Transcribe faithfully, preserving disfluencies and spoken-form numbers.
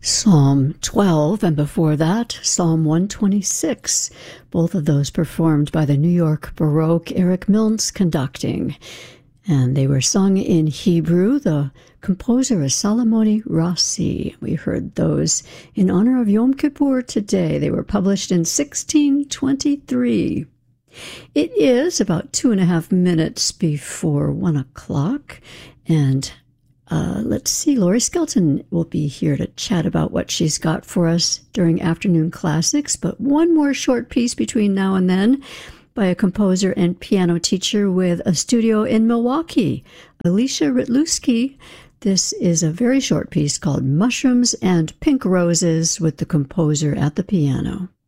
Psalm twelve, and before that, Psalm one twenty-six, both of those performed by the New York Baroque, Eric Milnes conducting. And they were sung in Hebrew. The composer is Salomoni Rossi. We heard those in honor of Yom Kippur today. They were published in sixteen twenty-three. It is about two and a half minutes before one o'clock, and Uh, let's see, Laurie Skelton will be here to chat about what she's got for us during Afternoon Classics, but one more short piece between now and then by a composer and piano teacher with a studio in Milwaukee, Alicia Rytlewski. This is a very short piece called Mushrooms and Pink Roses with the composer at the piano.